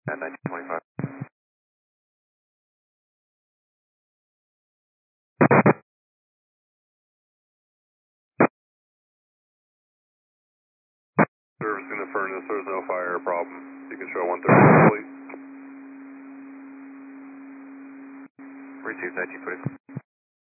At 1925. Servicing the furnace, there's no fire problem. You can show 130 complete. Received 1925.